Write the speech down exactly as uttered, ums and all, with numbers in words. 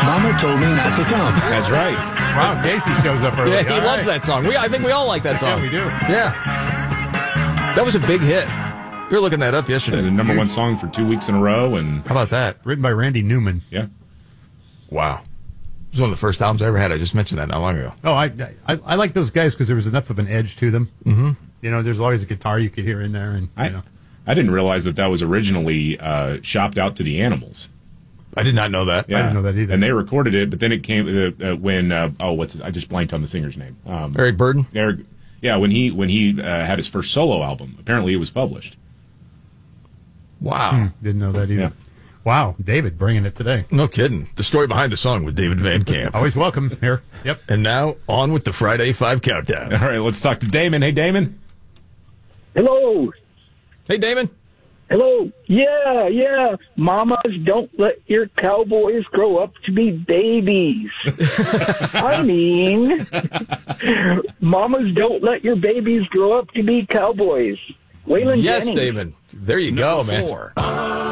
Mama told me not to come. That's right. Wow, Casey shows up early. Yeah, he All loves right. that song. We, I think we all like that song. Yeah, we do. Yeah. That was a big hit. We were looking that up It yesterday. was the number one song for two weeks in a row, and How about that? Written by Randy Newman. yeah. Wow. It was one of the first albums I ever had. I just mentioned that not long ago. Oh, I I, I like those guys because there was enough of an edge to them. Mm-hmm. You know, there's always a guitar you could hear in there, and you I know. I didn't realize that that was originally uh, shopped out to the Animals. I did not know that. Yeah. didn't know that either. And they recorded it, but then it came uh, uh, when uh, oh, what's his, I just blanked on the singer's name. Um, Eric Burden? Eric, yeah, when he when he uh, had his first solo album, apparently it was published. Wow. Hmm, didn't know that either. Yeah. Wow, David bringing it today. No kidding. The story behind the song with David Van Camp. Always welcome here. Yep. And now, on with the Friday Five Countdown. All right, let's talk to Damon. Hey, Damon. Hello. Hey, Damon. Hello. Yeah, yeah. Mamas, don't let your cowboys grow up to be babies. I mean, mamas, don't let your babies grow up to be cowboys. Waylon Yes, Jennings. Damon. There you go, man. Four.